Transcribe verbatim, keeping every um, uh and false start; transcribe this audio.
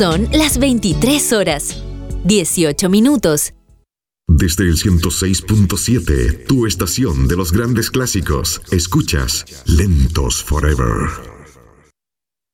Son las veintitrés horas, dieciocho minutos. Desde el ciento seis punto siete, tu estación de los grandes clásicos, escuchas Lentos Forever.